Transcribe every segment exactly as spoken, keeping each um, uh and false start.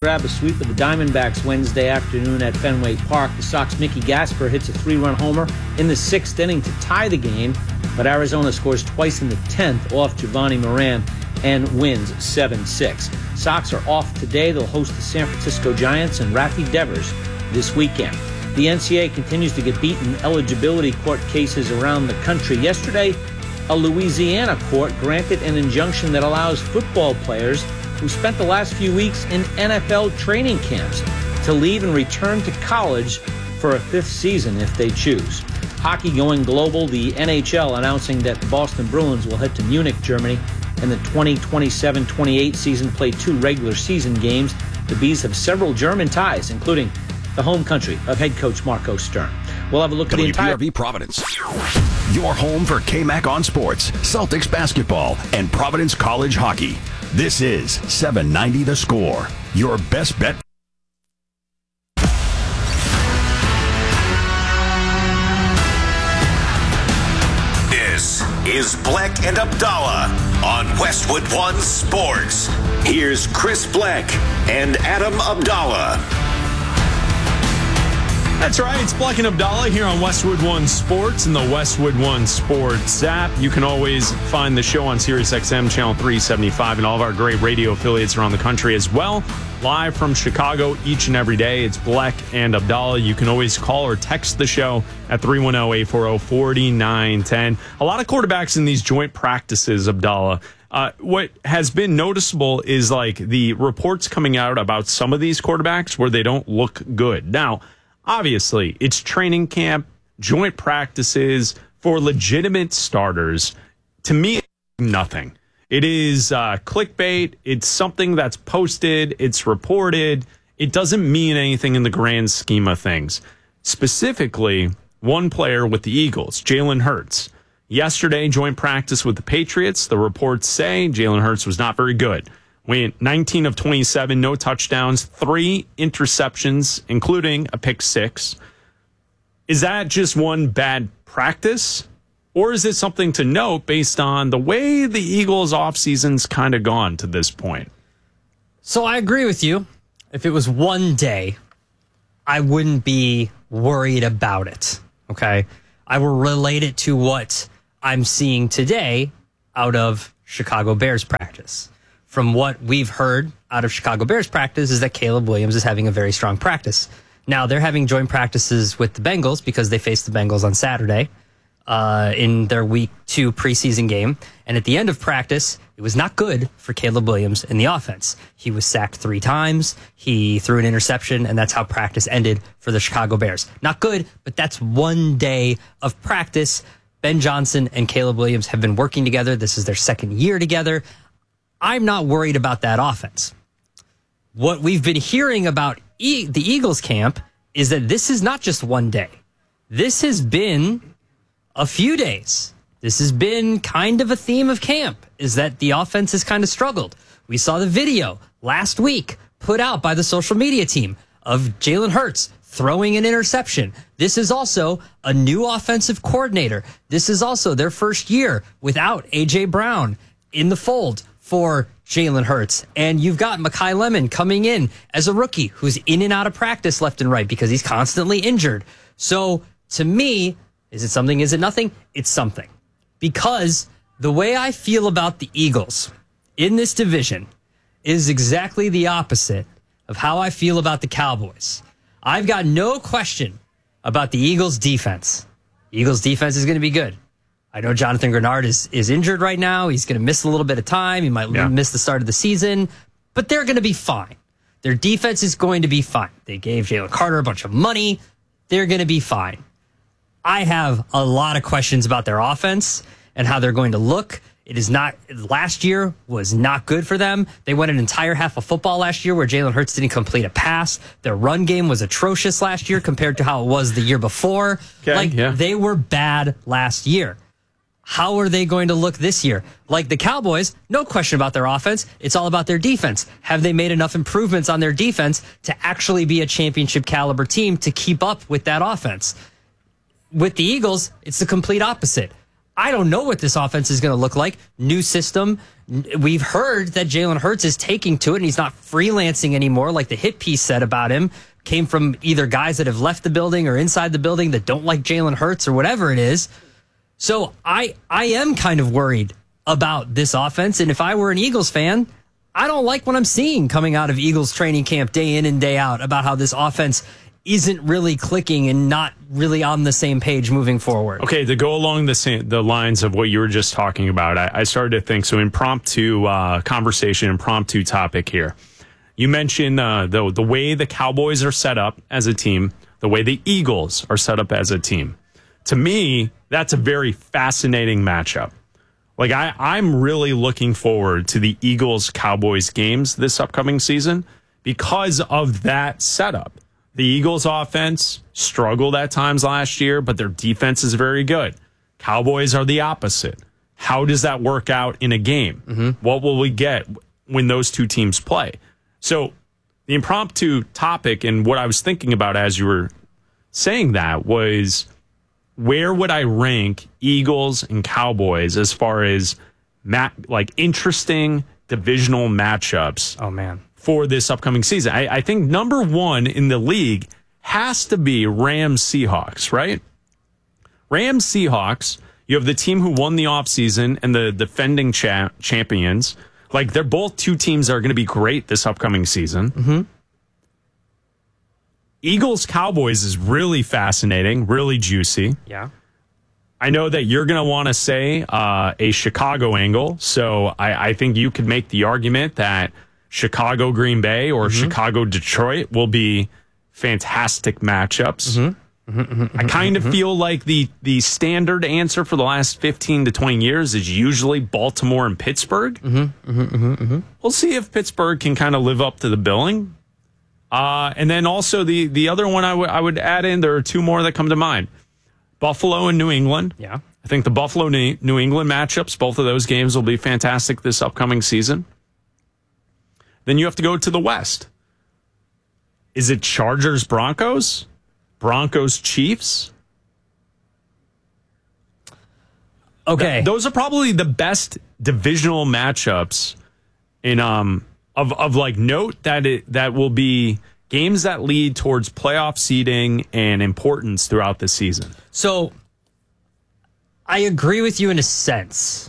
grab a sweep of the Diamondbacks Wednesday afternoon at Fenway Park. The Sox' Mickey Gasper hits a three-run homer in the sixth inning to tie the game, but Arizona scores twice in the tenth off Giovanni Moran and wins seven six. Sox are off today. They'll host the San Francisco Giants and Rafi Devers this weekend. The N C double A continues to get beaten in eligibility court cases around the country. Yesterday, a Louisiana court granted an injunction that allows football players who spent the last few weeks in N F L training camps to leave and return to college for a fifth season if they choose. Hockey going global, the N H L announcing that the Boston Bruins will head to Munich, Germany, in the twenty twenty-seven twenty-eight season, play two regular season games. The Bees have several German ties, including the home country of head coach Marco Stern. We'll have a look at the entire... W P R V Providence. Your home for K-Mac on sports, Celtics basketball, and Providence College hockey. This is seven ninety The Score, your best bet. This is Bleck and Abdallah on Westwood One Sports. Here's Chris Bleck and Adam Abdallah. That's right. It's Bleck and Abdallah here on Westwood One Sports and the Westwood One Sports app. You can always find the show on Sirius X M Channel three seventy-five and all of our great radio affiliates around the country as well. Live from Chicago each and every day. It's Bleck and Abdallah. You can always call or text the show at three one zero, eight four zero, four nine one zero. A lot of quarterbacks in these joint practices, Abdallah. Uh, what has been noticeable is like the reports coming out about some of these quarterbacks where they don't look good. Now, obviously, it's training camp, joint practices for legitimate starters. To me, nothing. It is uh, clickbait. It's something that's posted. It's reported. It doesn't mean anything in the grand scheme of things. Specifically, one player with the Eagles, Jalen Hurts. Yesterday, joint practice with the Patriots. The reports say Jalen Hurts was not very good. Went nineteen of twenty-seven, no touchdowns, three interceptions, including a pick six. Is that just one bad practice? Or is it something to note based on the way the Eagles' offseason's kind of gone to this point? So I agree with you. If it was one day, I wouldn't be worried about it, okay? I will relate it to what I'm seeing today out of Chicago Bears practice. From what we've heard out of Chicago Bears practice is that Caleb Williams is having a very strong practice. Now, they're having joint practices with the Bengals because they faced the Bengals on Saturday uh, in their week two preseason game. And at the end of practice, it was not good for Caleb Williams in the offense. He was sacked three times. He threw an interception, and that's how practice ended for the Chicago Bears. Not good, but that's one day of practice. Ben Johnson and Caleb Williams have been working together. This is their second year together. I'm not worried about that offense. What we've been hearing about e- the Eagles camp is that this is not just one day. This has been a few days. This has been kind of a theme of camp, is that the offense has kind of struggled. We saw the video last week put out by the social media team of Jalen Hurts throwing an interception. This is also a new offensive coordinator. This is also their first year without A J Brown in the fold for Jalen Hurts. And you've got Mekhi Lemon coming in as a rookie who's in and out of practice left and right because he's constantly injured. So to me, is it something? Is it nothing? It's something. Because the way I feel about the Eagles in this division is exactly the opposite of how I feel about the Cowboys. I've got no question about the Eagles' defense. The Eagles' defense is going to be good. I know Jonathan Grenard is, is injured right now. He's going to miss a little bit of time. He might yeah. miss the start of the season, but they're going to be fine. Their defense is going to be fine. They gave Jalen Carter a bunch of money. They're going to be fine. I have a lot of questions about their offense and how they're going to look. It is not, last year was not good for them. They went an entire half of football last year where Jalen Hurts didn't complete a pass. Their run game was atrocious last year compared to how it was the year before. Okay, like, yeah. They were bad last year. How are they going to look this year? Like the Cowboys, no question about their offense. It's all about their defense. Have they made enough improvements on their defense to actually be a championship caliber team to keep up with that offense? With the Eagles, it's the complete opposite. I don't know what this offense is going to look like. New system. We've heard that Jalen Hurts is taking to it and he's not freelancing anymore like the hit piece said about him. Came from either guys that have left the building or inside the building that don't like Jalen Hurts or whatever it is. So I I am kind of worried about this offense. And if I were an Eagles fan, I don't like what I'm seeing coming out of Eagles training camp day in and day out about how this offense isn't really clicking and not really on the same page moving forward. Okay, to go along the same, the lines of what you were just talking about, I, I started to think, so impromptu uh, conversation, impromptu topic here. You mentioned uh, the, the way the Cowboys are set up as a team, the way the Eagles are set up as a team. To me, that's a very fascinating matchup. Like, I, I'm really looking forward to the Eagles-Cowboys games this upcoming season because of that setup. The Eagles' offense struggled at times last year, but their defense is very good. Cowboys are the opposite. How does that work out in a game? Mm-hmm. What will we get when those two teams play? So the impromptu topic and what I was thinking about as you were saying that was, where would I rank Eagles and Cowboys as far as mat- like interesting divisional matchups? Oh, man. For this upcoming season. I, I think number one in the league has to be Rams Seahawks, right? Rams Seahawks, you have the team who won the offseason and the defending cha- champions. Like, they're both two teams that are going to be great this upcoming season. Mm-hmm. Eagles Cowboys is really fascinating, really juicy. Yeah. I know that you're going to want to say uh, a Chicago angle, so I, I think you could make the argument that Chicago Green Bay or mm-hmm. Chicago Detroit will be fantastic matchups. Mm-hmm. Mm-hmm, mm-hmm, I kind of mm-hmm. feel like the the standard answer for the last fifteen to twenty years is usually Baltimore and Pittsburgh. Mm-hmm, mm-hmm, mm-hmm, mm-hmm. We'll see if Pittsburgh can kind of live up to the billing. Uh, and then also the, the other one I, w- I would add in, there are two more that come to mind. Buffalo and New England. Yeah. I think the Buffalo New England matchups, both of those games will be fantastic this upcoming season. Then you have to go to the West. Is it Chargers Broncos? Broncos Chiefs? Okay. Th- those are probably the best divisional matchups in um of of like note that it that will be games that lead towards playoff seeding and importance throughout the season. So I agree with you in a sense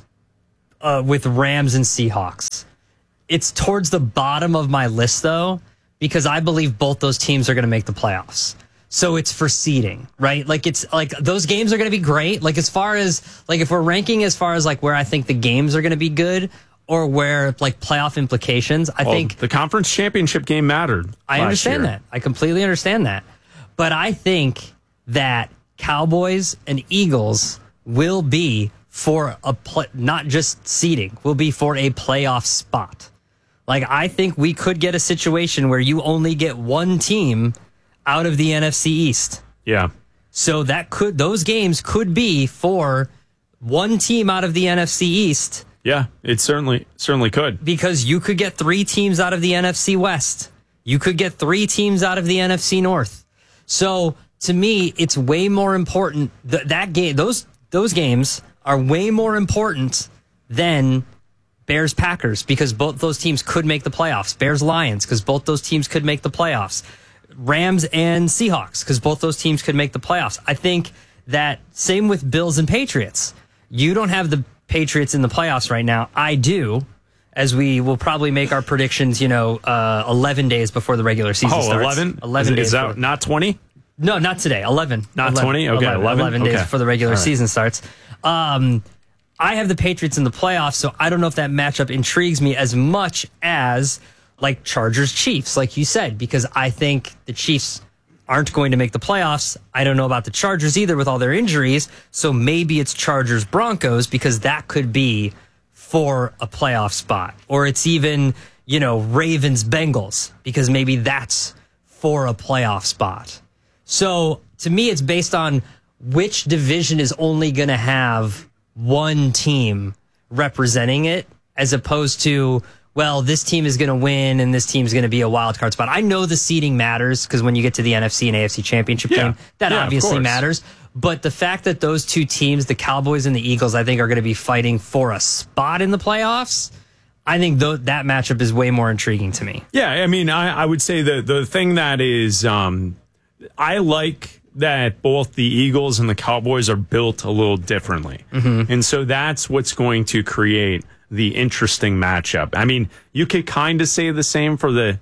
uh, with Rams and Seahawks. It's towards the bottom of my list, though, because I believe both those teams are going to make the playoffs. So it's for seeding, right? Like, it's like those games are going to be great. Like, as far as, like, if we're ranking as far as, like, where I think the games are going to be good or where, like, playoff implications, I well, think the conference championship game mattered. I understand year. that. I completely understand that. But I think that Cowboys and Eagles will be for a pl- not just seeding, will be for a playoff spot. Like, I think we could get a situation where you only get one team out of the N F C East. Yeah. So that could those games could be for one team out of the N F C East. Yeah, it certainly certainly could. Because you could get three teams out of the N F C West. You could get three teams out of the N F C North. So to me, it's way more important that that game those those games are way more important than Bears Packers, because both those teams could make the playoffs. Bears Lions, because both those teams could make the playoffs. Rams and Seahawks, because both those teams could make the playoffs. I think that same with Bills and Patriots. You don't have the Patriots in the playoffs right now. I do, as we will probably make our predictions, you know, uh, eleven days before the regular season oh, starts. eleven? eleven is, days. Is that before. not twenty? No, not today. eleven. Not eleven, twenty? Okay, eleven. eleven. eleven days okay. before the regular All right. season starts. Um, I have the Patriots in the playoffs, so I don't know if that matchup intrigues me as much as like Chargers Chiefs, like you said, because I think the Chiefs aren't going to make the playoffs. I don't know about the Chargers either with all their injuries, so maybe it's Chargers Broncos, because that could be for a playoff spot. Or it's even, you know, Ravens Bengals, because maybe that's for a playoff spot. So to me, it's based on which division is only going to have one team representing it, as opposed to, well, this team is going to win and this team's going to be a wild card spot. I know the seeding matters, because when you get to the N F C and A F C championship Yeah. game, that Yeah, of obviously course. matters. But the fact that those two teams, the Cowboys and the Eagles, I think are going to be fighting for a spot in the playoffs, I think th- that matchup is way more intriguing to me. Yeah, I mean, I, I would say the, the thing that is, um, I like that both the Eagles and the Cowboys are built a little differently. Mm-hmm. And so that's what's going to create the interesting matchup. I mean, you could kind of say the same for the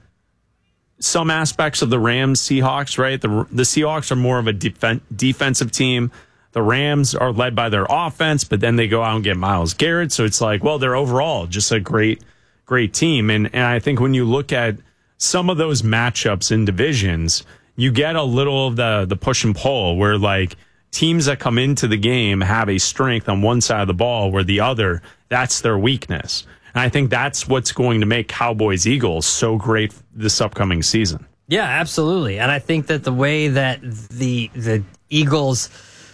some aspects of the Rams Seahawks, right? The the Seahawks are more of a defen- defensive team. The Rams are led by their offense, but then they go out and get Myles Garrett. So it's like, well, they're overall just a great, great team. And and I think when you look at some of those matchups in divisions, you get a little of the the push and pull where like teams that come into the game have a strength on one side of the ball where the other, that's their weakness. And I think that's what's going to make Cowboys Eagles so great this upcoming season. Yeah, absolutely. And I think that the way that the the Eagles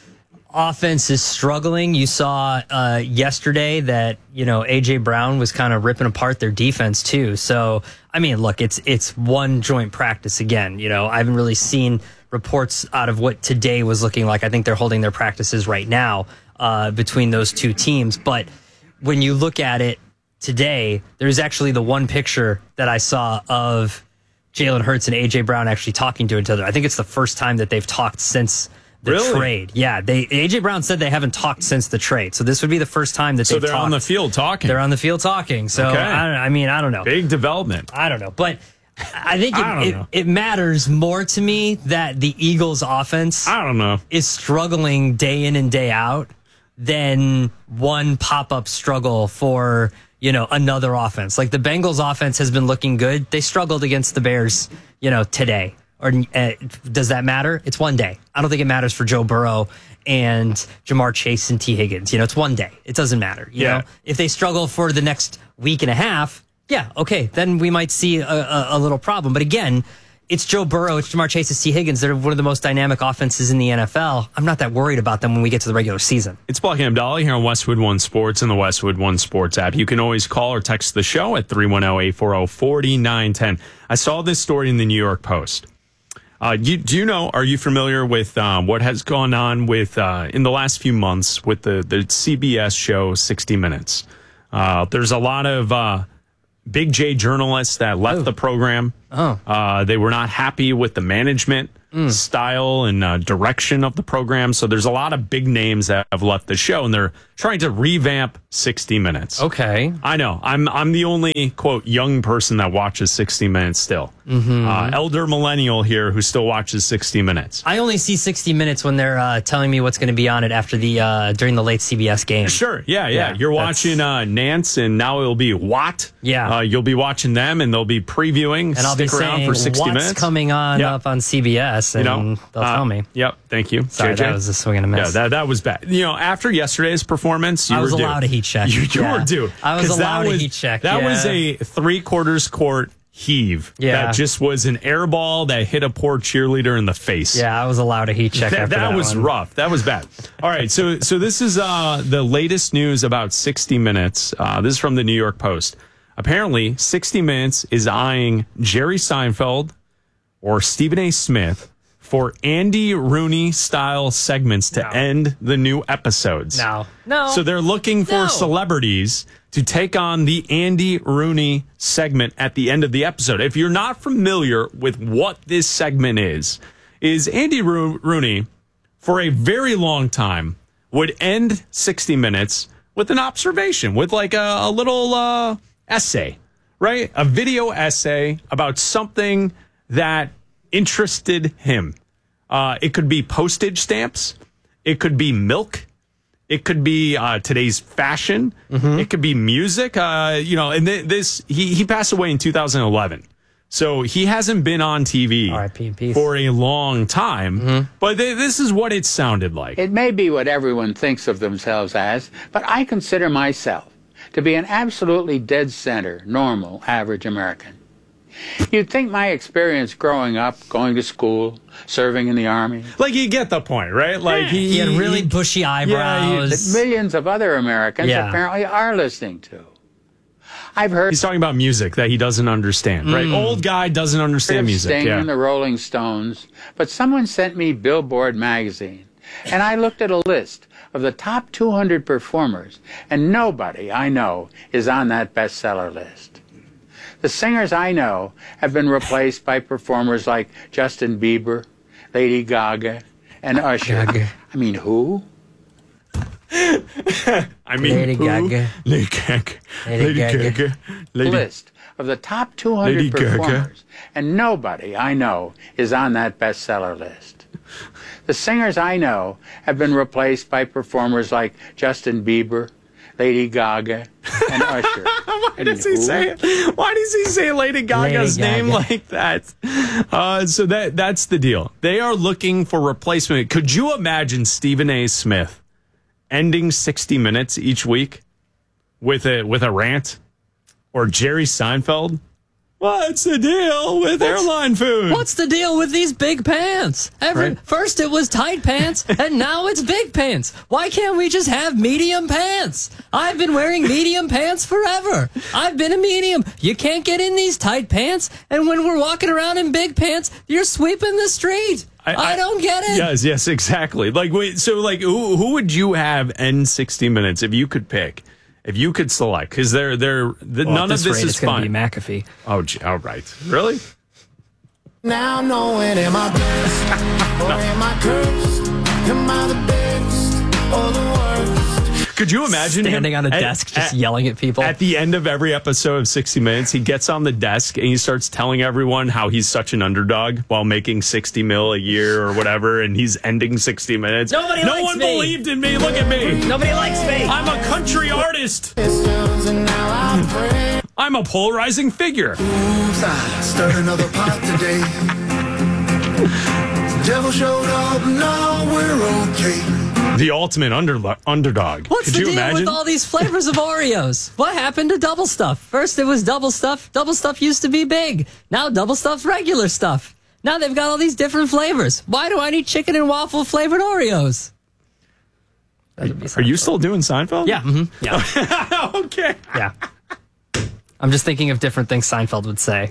offense is struggling, you saw uh, yesterday that, you know, A J Brown was kind of ripping apart their defense too. So, I mean, look, it's it's one joint practice again. You know, I haven't really seen reports out of what today was looking like. I think they're holding their practices right now uh, between those two teams. But when you look at it today, there's actually the one picture that I saw of Jalen Hurts and A J Brown actually talking to each other. I think it's the first time that they've talked since the really? trade. Yeah, they A J Brown said they haven't talked since the trade. So this would be the first time that so they've they're talked. on the field talking. They're on the field talking. So okay. I, don't, I mean, I don't know. Big development. I don't know. But I think it, I don't it, know. it matters more to me that the Eagles offense I don't know. is struggling day in and day out than one pop-up struggle for, you know, another offense. Like the Bengals offense has been looking good. They struggled against the Bears, you know, today. Or uh, does that matter? It's one day. I don't think it matters for Joe Burrow and Jamar Chase and T. Higgins. You know, it's one day. It doesn't matter. You yeah. know, if they struggle for the next week and a half, yeah, okay, then we might see a, a, a little problem. But again, it's Joe Burrow, it's Jamar Chase, it's T. Higgins. They're one of the most dynamic offenses in the N F L. I'm not that worried about them when we get to the regular season. It's Black and Abdallah here on Westwood One Sports and the Westwood One Sports app. You can always call or text the show at three one zero, eight four zero, four nine one zero. I saw this story in the New York Post. Uh, you, do you know, are you familiar with um, what has gone on with uh, in the last few months with the, the C B S show sixty minutes? Uh, there's a lot of uh, Big J journalists that left oh. the program. Oh. Uh, they were not happy with the management mm. style and uh, direction of the program. So there's a lot of big names that have left the show, and they're trying to revamp sixty minutes. Okay. I know. I'm I'm the only, quote, young person that watches sixty minutes still. Mm-hmm. Uh, elder millennial here who still watches sixty minutes. I only see sixty minutes when they're uh, telling me what's going to be on it after the uh, during the late C B S game. Sure. Yeah, yeah. Yeah, You're that's- watching uh, Nance, and now it'll be Watt. Yeah. Uh, you'll be watching them, and they'll be previewing. And I'll be Stick around saying for sixty what's minutes. coming on Yeah. up on C B S, and You know, they'll uh, tell me. Yep. Thank you. Sorry, J J. that was a swing and a miss. Yeah, that, that was bad. You know, after yesterday's performance, you I was were due. allowed a heat check. You, you Yeah. were due. I was 'Cause that allowed a was- heat check, That yeah. was a three quarters court heave. Yeah. That just was an air ball that hit a poor cheerleader in the face. Yeah, I was allowed a heat check That, after that, that was one. rough. That was bad. All right, so so this is uh, the latest news about sixty minutes. Uh, this is from the New York Post. Apparently, sixty minutes is eyeing Jerry Seinfeld or Stephen A. Smith for Andy Rooney style segments to No. end the new episodes. No. No. So they're looking for No. celebrities to take on the Andy Rooney segment at the end of the episode. If you're not familiar with what this segment is, is Andy Ro- Rooney, for a very long time, would end sixty minutes with an observation, with like a, a little uh, essay, right? A video essay about something that interested him. Uh, it could be postage stamps. It could be milk. It could be uh, today's fashion. Mm-hmm. It could be music. Uh, you know, and th- this he he passed away in two thousand eleven, so he hasn't been on T V R I P in peace. for a long time. Mm-hmm. But th- this is what it sounded like. It may be what everyone thinks of themselves as, but I consider myself to be an absolutely dead center, normal, average American. You'd think my experience growing up, going to school, serving in the Army, Like you get the point, right? Like he, He had really he- bushy Yeah, eyebrows. that millions of other Americans Yeah. apparently are listening to. I've heard He's talking about music that he doesn't understand, right? Old guy doesn't understand of music. Sting Yeah. and the Rolling Stones, but someone sent me Billboard magazine, And I looked at a list of the top two hundred performers, and nobody I know is on that bestseller list. The singers I know have been replaced by performers like Justin Bieber, Lady Gaga, and Usher. Gaga. I mean, who? I mean, Lady who? Gaga. Lady Gaga. Lady Lady Gaga. Gaga. Lady List of the top two hundred Lady Gaga. performers, and nobody I know is on that bestseller list. The singers I know have been replaced by performers like Justin Bieber, Lady Gaga, and Usher. Why does he say it? Why does he say Lady Gaga's Lady name Gaga. like that? Uh, so that that's the deal. They are looking for replacement. Could you imagine Stephen A. Smith ending sixty minutes each week with a with a rant, or Jerry Seinfeld? What's the deal with airline food? What's the deal with these big pants? Every, Right. First it was tight pants, and now it's big pants. Why can't we just have medium pants? I've been wearing medium pants forever. I've been a medium. You can't get in these tight pants, and when we're walking around in big pants, you're sweeping the street. I, I, don't get it. Yes, yes, exactly. Like, wait, so like, who who would you have end sixty minutes if you could pick? If you could select, because they're they're the, Well, none at of this this rate, is it's gonna fun. be McAfee. Oh, gee, all right, really? Now knowing am I blessed or am I cursed? Am I the best or the worst? Could you imagine Standing him on a at- desk, just at- yelling at people. At the end of every episode of sixty minutes, he gets on the desk and he starts telling everyone how he's such an underdog while making sixty mil a year or whatever, and he's ending sixty minutes. Nobody no likes one me. believed in me. Look at me. Nobody likes me. I'm a country artist. Questions and now I pray. I'm a polarizing figure. Oops, I stirred another pot today. Devil showed up, now we're okay. The ultimate under- underdog. What's Could the you deal imagine? with all these flavors of Oreos? What happened to double stuff? First it was double stuff. Double stuff used to be big. Now double stuff's regular stuff. Now they've got all these different flavors. Why do I need chicken and waffle flavored Oreos? Are you still doing Seinfeld? Yeah. mhm, Yeah. Okay. Yeah. I'm just thinking of different things Seinfeld would say.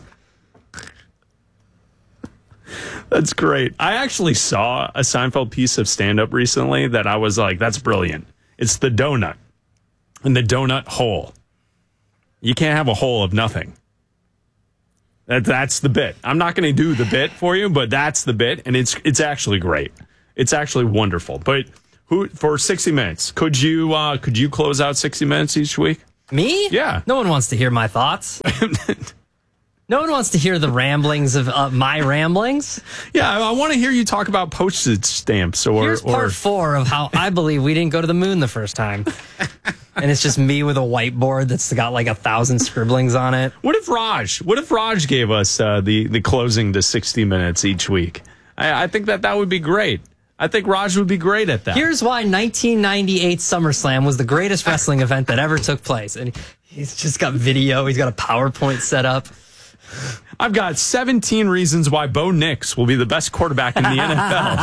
That's great. I actually saw a Seinfeld piece of stand-up recently that I was like, that's brilliant. It's the donut and the donut hole. You can't have a hole of nothing. That, that's the bit. I'm not going to do the bit for you, but that's the bit, and it's it's actually great. It's actually wonderful. But who for sixty minutes, could you uh, could you close out sixty minutes each week? Me? Yeah. No one wants to hear my thoughts. No one wants to hear the ramblings of uh, my ramblings. Yeah, I, I want to hear you talk about postage stamps or Here's part or four of how I believe we didn't go to the moon the first time. And it's just me with a whiteboard that's got like a thousand scribblings on it. What if Raj? What if Raj gave us uh, the the closing to sixty minutes each week? I, I think that that would be great. I think Raj would be great at that. Here's why nineteen ninety-eight SummerSlam was the greatest wrestling event that ever took place. And he's just got video. He's got a PowerPoint set up. I've got seventeen reasons why Bo Nix will be the best quarterback in the N F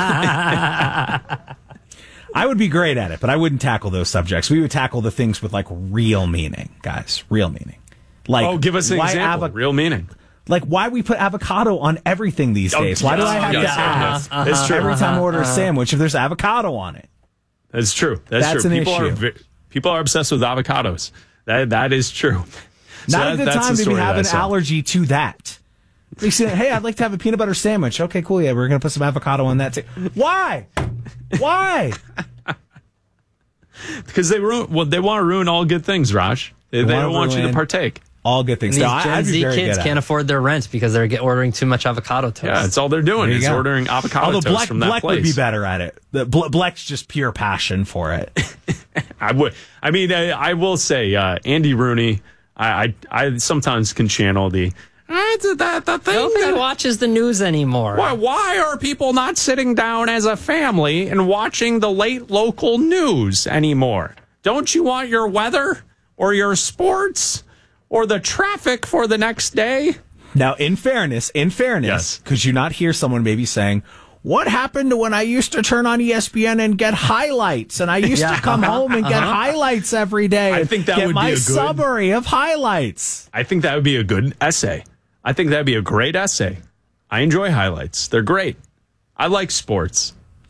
L. I would be great at it, but I wouldn't tackle those subjects. We would tackle the things with like real meaning, guys. Real meaning. Like, Oh, give us an why example. avo- Real meaning. like why we put avocado on everything these days. Why do I have yes, to ask yes. It's true. every time I order a sandwich if there's avocado on it? That's true. That's, That's true. an people issue. are vi- people are obsessed with avocados. That that is true. So Not that- a good that's time the to be story that I having saw. allergy to that. They say, hey, I'd like to have a peanut butter sandwich. Okay, cool. Yeah, we're going to put some avocado on that too. Why? Why? Because they ruin. Well, they want to ruin all good things, Raj. They, they wanna don't want you to ruin- partake. All good things. And these No, I- Gen I'd be Z very kids good at can't it. afford their rent because they're get, ordering too much avocado toast. Yeah, that's all they're doing There you is go. ordering avocado Although toast Black, from that Black place. would be better at it. The, Ble- Black's just pure passion for it. I would. I mean, I, I will say, uh, Andy Rooney. I, I I sometimes can channel the. "Ah, the, the, the thing Nobody that- watches the news anymore. Why, why are people not sitting down as a family and watching the late local news anymore? Don't you want your weather or your sports or the traffic for the next day? Now, in fairness, in fairness, Yes. could you not hear someone maybe saying, what happened to when I used to turn on E S P N and get highlights, and I used Yeah. to come home and get highlights every day? I think that get would be my a good- summary of highlights. I think that would be a good essay. I think that would be a great essay. I enjoy highlights. They're great. I like sports.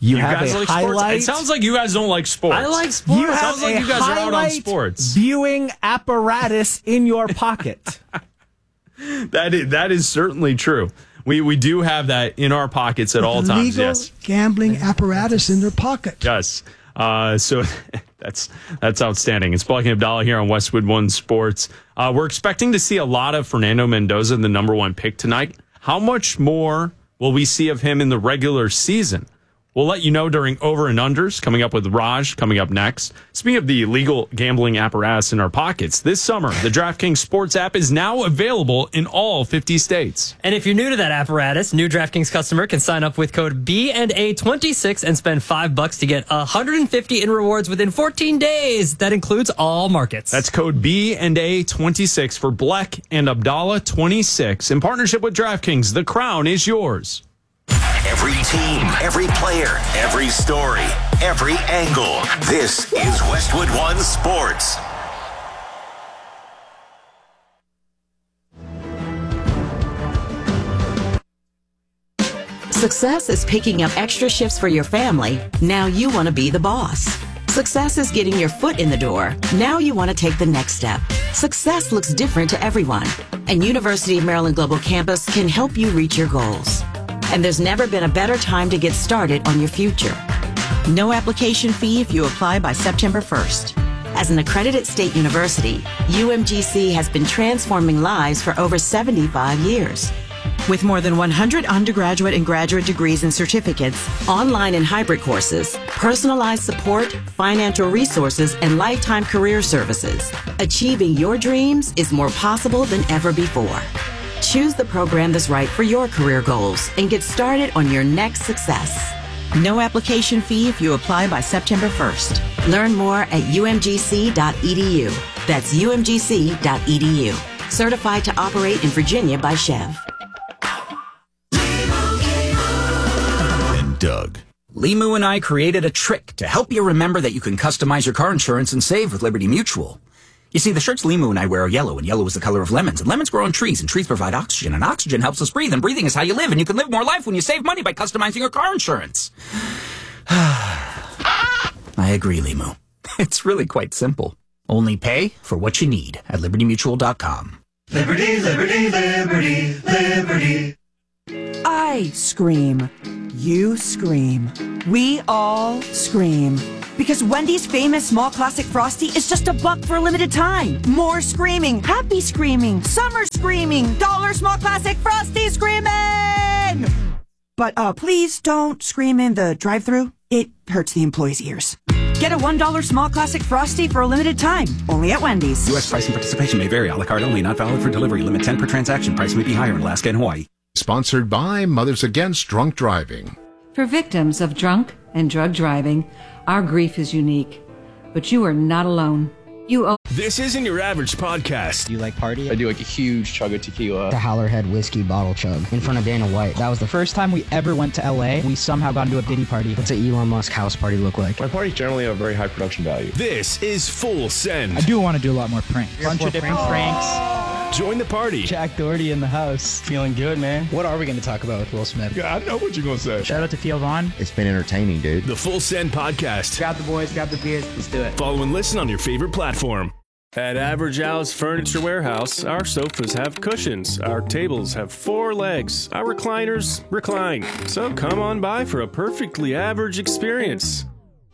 You, You have guys a like highlight. sports? It sounds like you guys don't like sports. I like sports. You have Sounds like a you guys are out on highlight sports. viewing apparatus in your pocket. That is, that is certainly true. We we do have that in our pockets at all times. Legal Yes. gambling apparatus in their pocket. Yes. Uh, so that's that's outstanding. It's Black and Abdallah here on Westwood One Sports. Uh, we're expecting to see a lot of Fernando Mendoza, the number one pick tonight. How much more will we see of him in the regular season? We'll let you know during Over and Unders, coming up with Raj, coming up next. Speaking of the legal gambling apparatus in our pockets, this summer, the DraftKings Sports app is now available in all fifty states. And if you're new to that apparatus, new DraftKings customer can sign up with code B and A twenty-six and spend five bucks to get one hundred fifty in rewards within fourteen days. That includes all markets. That's code B and A twenty-six for Black and Abdallah twenty-six. In partnership with DraftKings, the crown is yours. Every team, every player, every story, every angle. This is Westwood One Sports. Success is picking up extra shifts for your family. Now you want to be the boss. Success is getting your foot in the door. Now you want to take the next step. Success looks different to everyone, and University of Maryland Global Campus can help you reach your goals. And there's never been a better time to get started on your future. No application fee if you apply by September first. As an accredited state university, U M G C has been transforming lives for over seventy-five years. With more than one hundred undergraduate and graduate degrees and certificates, online and hybrid courses, personalized support, financial resources, and lifetime career services, achieving your dreams is more possible than ever before. Choose the program that's right for your career goals and get started on your next success. No application fee if you apply by September first. Learn more at U M G C dot E D U. That's U M G C dot E D U. Certified to operate in Virginia by Chev. And Doug. Limu and I created a trick to help you remember that you can customize your car insurance and save with Liberty Mutual. You see, the shirts Limu and I wear are yellow, and yellow is the color of lemons, and lemons grow on trees, and trees provide oxygen, and oxygen helps us breathe, and breathing is how you live, and you can live more life when you save money by customizing your car insurance. I agree, Limu. It's really quite simple. Only pay for what you need at liberty mutual dot com. Liberty, liberty, liberty, liberty. I scream. You scream. We all scream. Because Wendy's famous small classic Frosty is just a buck for a limited time. More screaming, happy screaming, summer screaming, dollar small classic Frosty screaming! But uh, please don't scream in the drive-thru. It hurts the employees' ears. Get a one dollar small classic Frosty for a limited time. Only at Wendy's. U S price and participation may vary. A la carte only. Not valid for delivery. Limit ten per transaction. Price may be higher in Alaska and Hawaii. Sponsored by Mothers Against Drunk Driving. For victims of drunk and drug driving, our grief is unique, but you are not alone. You owe- This isn't your average podcast. Do you like party? I do like a huge chug of tequila. The Howlerhead whiskey bottle chug in front of Dana White. That was the first time we ever went to L A. We somehow got into a Diddy party. What's an Elon Musk house party look like? My parties generally have very high production value. This is Full Send. I do want to do a lot more pranks. A bunch of different pranks. Join the party. Jack Doherty in the house. Feeling good, man. What are we going to talk about with Will Smith? Yeah, I know what you're going to say. Shout out to Theo Vaughn. It's been entertaining, dude. The Full Send Podcast. Grab the boys, grab the beers. Let's do it. Follow and listen on your favorite platform. At Average Al's Furniture Warehouse, our sofas have cushions, our tables have four legs, our recliners recline. So come on by for a perfectly average experience.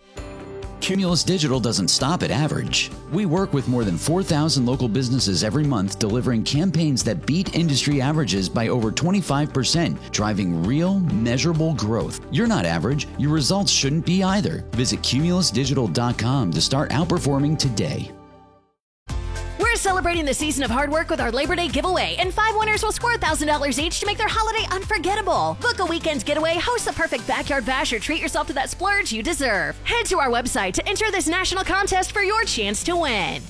Cumulus Digital doesn't stop at average. We work with more than four thousand local businesses every month, delivering campaigns that beat industry averages by over twenty-five percent, driving real, measurable growth. You're not average. Your results shouldn't be either. Visit cumulus digital dot com to start outperforming today. We're celebrating the season of hard work with our Labor Day giveaway, and five winners will score one thousand dollars each to make their holiday unforgettable. Book a weekend's getaway, host the perfect backyard bash, or treat yourself to that splurge you deserve. Head to our website to enter this national contest for your chance to win.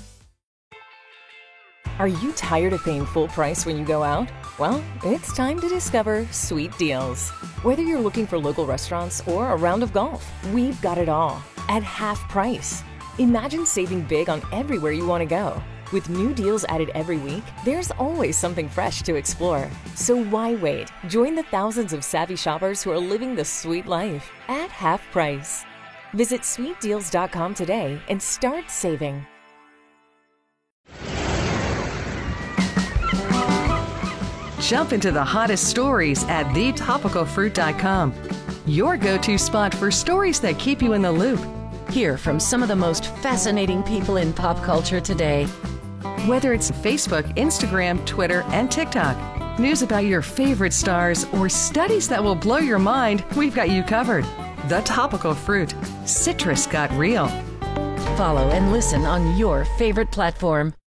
Are you tired of paying full price when you go out? Well, it's time to discover Sweet Deals. Whether you're looking for local restaurants or a round of golf, we've got it all at half price. Imagine saving big on everywhere you want to go. With new deals added every week, there's always something fresh to explore. So why wait? Join the thousands of savvy shoppers who are living the sweet life at half price. Visit sweet deals dot com today and start saving. Jump into the hottest stories at the topical fruit dot com. Your go-to spot for stories that keep you in the loop. Hear from some of the most fascinating people in pop culture today. Whether it's Facebook, Instagram, Twitter, and TikTok, news about your favorite stars, or studies that will blow your mind, we've got you covered. The Topical Fruit. Citrus got real. Follow and listen on your favorite platform.